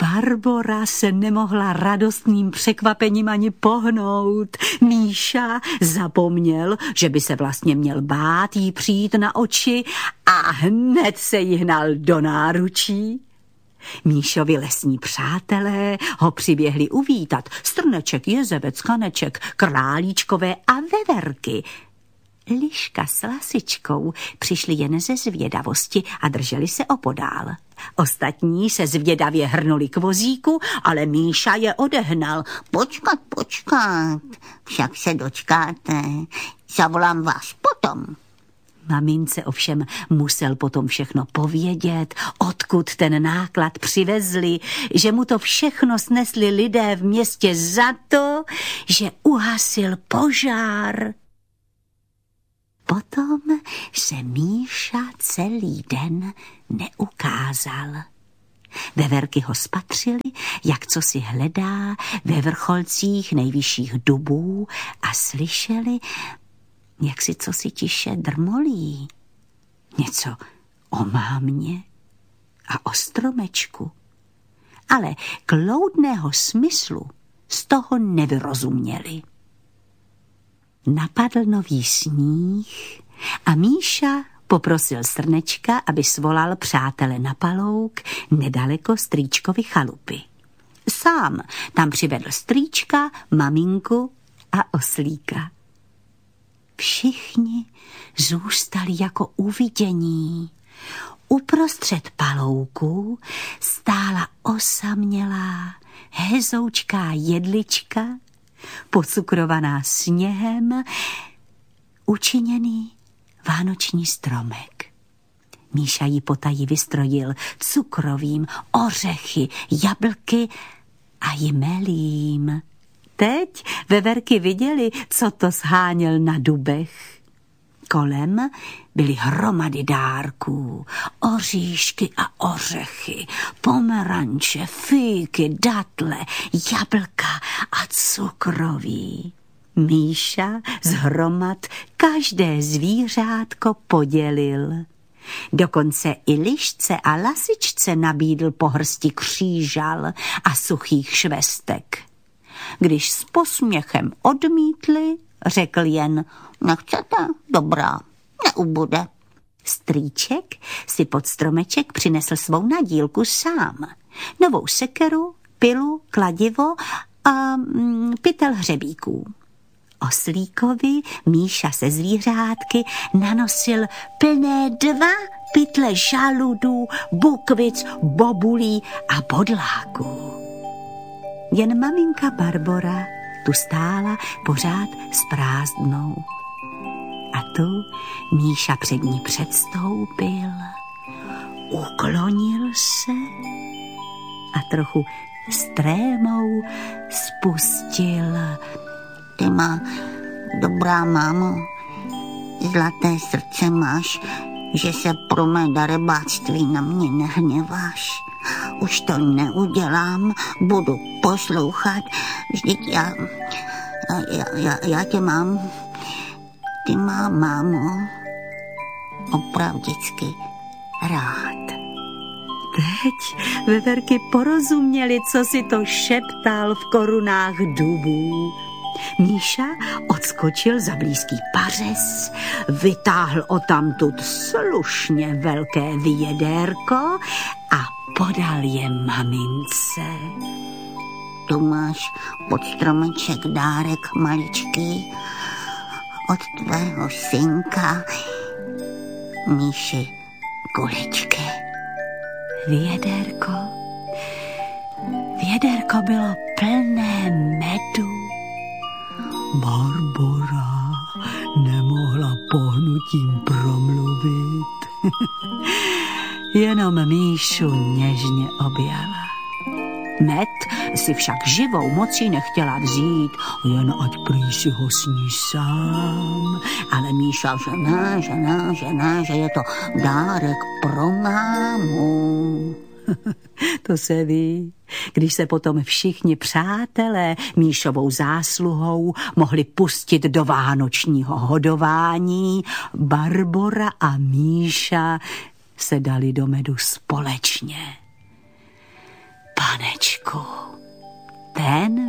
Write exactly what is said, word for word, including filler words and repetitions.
Barbora se nemohla radostným překvapením ani pohnout. Míša zapomněl, že by se vlastně měl bát jí přijít na oči a hned se jí hnal do náručí. Míšovi lesní přátelé ho přiběhli uvítat. Strneček, jezevec, kaneček, králíčkové a veverky. Liška s Lasičkou přišli jen ze zvědavosti a drželi se opodál. Ostatní se zvědavě hrnuli k vozíku, ale Míša je odehnal. Počkat, počkat, však se dočkáte, zavolám vás potom. Mamince ovšem musel potom všechno povědět, odkud ten náklad přivezli, že mu to všechno snesli lidé v městě za to, že uhasil požár. Potom se Míša celý den neukázal. Veverky ho spatřili, jak co si hledá ve vrcholcích nejvyšších dubů a slyšeli, jak si co si tiše drmolí. Něco o mámě a o stromečku. Ale kloudného smyslu z toho nevyrozuměli. Napadl nový sníh a Míša poprosil Strnečka, aby svolal přátele na palouk nedaleko strýčkovy chalupy. Sám tam přivedl strýčka, maminku a oslíka. Všichni zůstali jako uvidění. Uprostřed palouku stála osamělá, hezoučká jedlička, pocukrovaná sněhem, učiněný vánoční stromek. Míša ji potají vystrojil cukrovým, ořechy, jablky a jmelím. Teď veverky viděli, co to sháněl na dubech. Kolem byly hromady dárků, oříšky a ořechy, pomeranče, fíky, datle, jablka a cukroví. Míša z hromad každé zvířátko podělil. Dokonce i lišce a lasičce nabídl po hrsti křížal a suchých švestek. Když s posměchem odmítli, řekl jen: Nechcete? Dobrá, neubude. Strýček si pod stromeček přinesl svou nadílku sám. Novou sekeru, pilu, kladivo a mm, pytel hřebíků. Oslíkovi Míša se zvířátky nanosil plné dva pytle žaludů, bukvic, bobulí a bodláků. Jen maminka Barbora tu stála pořád s prázdnou. A tu Míša před ní předstoupil, uklonil se a trochu s trémou spustil: Ty má, dobrá mámo, zlaté srdce máš, že se pro mé darebáctví na mě nehněváš. Už to neudělám, budu poslouchat, vždyť já, já, já, já tě mám, ty má, mámo, opravdicky rád. Teď veverky porozuměli, co si to šeptal v korunách dubů. Míša odskočil za blízký pařez, vytáhl odtamtud slušně velké vyjedérko a podal je mamince. Tu máš pod stromeček dárek maličký od tvého synka Míši Kuličky. Vědérko, vědérko bylo plné medu. Barbora nemohla pohnutím promluvit. Jenom Míšu něžně objala. Med si však živou mocí nechtěla vzít, jen ať prý si ho sní sám. Ale Míša, že ne, že ne, že ne, že je to dárek pro mámu. To se ví. Když se potom všichni přátelé Míšovou zásluhou mohli pustit do vánočního hodování, Barbora a Míša se dali do medu společně. Panečku. Mirku, ten